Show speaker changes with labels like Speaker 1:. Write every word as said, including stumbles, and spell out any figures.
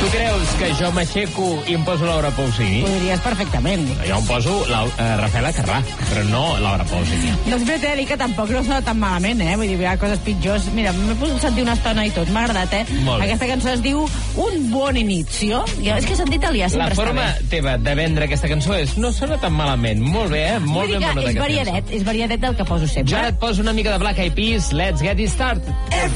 Speaker 1: Tu creus que jo m'aixeco i em poso Laura Pausini?
Speaker 2: Podries perfectament.
Speaker 1: Jo em poso la, uh, Rafaela Carrà, però no Laura Pausini.
Speaker 2: Doncs bé, t'he de dir que tampoc no sona tan malament, eh? Vull dir, hi ha coses pitjors. Mira, m'he posat a sentir una estona i tot. M'ha agradat, eh? Aquesta cançó es diu Un buon inizio. Ja, és que sentir italià sempre
Speaker 1: està bé. La forma teva de vendre aquesta cançó és no sona tan malament. Molt bé, eh? Molt ben
Speaker 2: bonita aquesta cançó. És variadet, és variadet del que poso sempre.
Speaker 1: Jo ara et poso una mica de Black Eyed Peas. Let's get it started.